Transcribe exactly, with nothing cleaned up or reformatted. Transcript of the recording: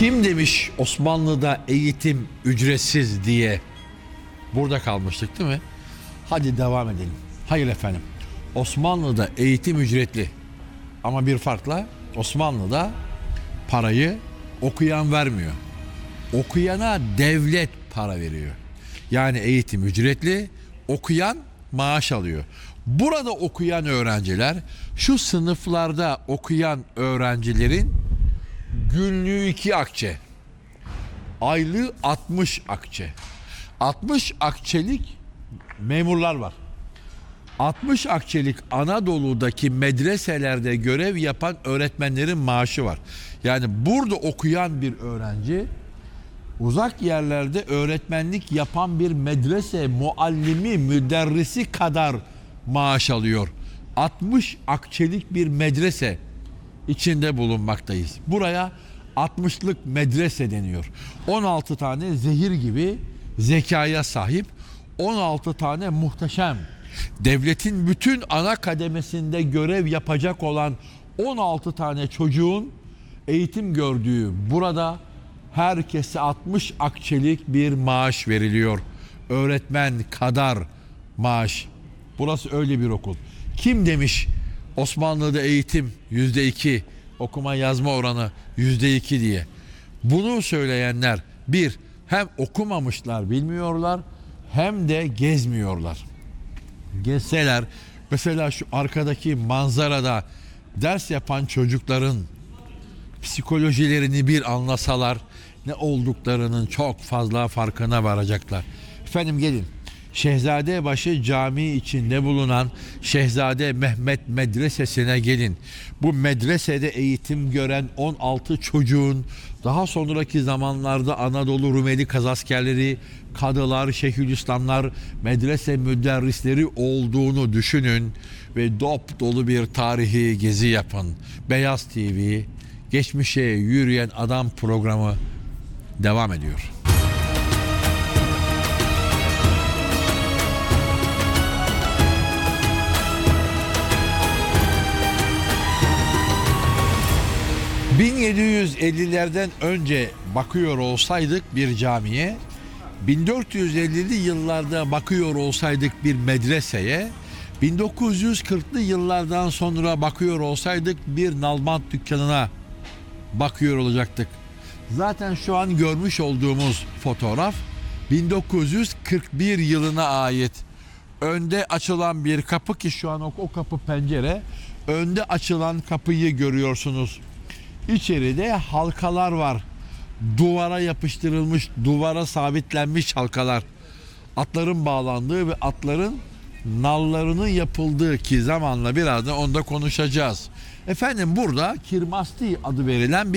Kim demiş Osmanlı'da eğitim ücretsiz diye? Burada kalmıştık değil mi? Hadi devam edelim. Hayır efendim. Osmanlı'da eğitim ücretli. Ama bir farkla Osmanlı'da parayı okuyan vermiyor. Okuyana devlet para veriyor. Yani eğitim ücretli, okuyan maaş alıyor. Burada okuyan öğrenciler, şu sınıflarda okuyan öğrencilerin günlüğü iki akçe, aylığı altmış akçe. altmış akçelik memurlar var. altmış akçelik Anadolu'daki medreselerde görev yapan öğretmenlerin maaşı var. Yani burada okuyan bir öğrenci, uzak yerlerde öğretmenlik yapan bir medrese muallimi, müderrisi kadar maaş alıyor. altmış akçelik bir medrese içinde bulunmaktayız. Buraya altmışlık medrese deniyor. on altı tane zehir gibi zekaya sahip, on altı tane muhteşem, devletin bütün ana kademesinde görev yapacak olan on altı tane çocuğun eğitim gördüğü burada herkese altmış akçelik bir maaş veriliyor. Öğretmen kadar maaş. Burası öyle bir okul. Kim demiş Osmanlı'da eğitim yüzde iki, okuma yazma oranı yüzde iki diye? Bunu söyleyenler bir, hem okumamışlar, bilmiyorlar, hem de gezmiyorlar. Gezseler, mesela şu arkadaki manzarada ders yapan çocukların psikolojilerini bir anlasalar, ne olduklarının çok fazla farkına varacaklar. Efendim gelin, Şehzadebaşı Camii içinde bulunan Şehzade Mehmet Medresesi'ne gelin. Bu medresede eğitim gören on altı çocuğun daha sonraki zamanlarda Anadolu Rumeli kazaskerleri, kadılar, şeyhülislamlar, medrese müderrisleri olduğunu düşünün ve dop dolu bir tarihi gezi yapın. Beyaz T V, Geçmişe Yürüyen Adam programı devam ediyor. bin yedi yüz ellilerden önce bakıyor olsaydık bir camiye, bin dört yüz ellili yıllarda bakıyor olsaydık bir medreseye, bin dokuz yüz kırklı yıllardan sonra bakıyor olsaydık bir nalbant dükkanına bakıyor olacaktık. Zaten şu an görmüş olduğumuz fotoğraf bin dokuz yüz kırk bir yılına ait. Önde açılan bir kapı, ki şu an o, o kapı pencere. Önde açılan kapıyı görüyorsunuz. İçeride halkalar var. Duvara yapıştırılmış, duvara sabitlenmiş halkalar. Atların bağlandığı ve atların nallarının yapıldığı, ki zamanla birazdan onda konuşacağız. Efendim burada Kirmasti adı verilen bir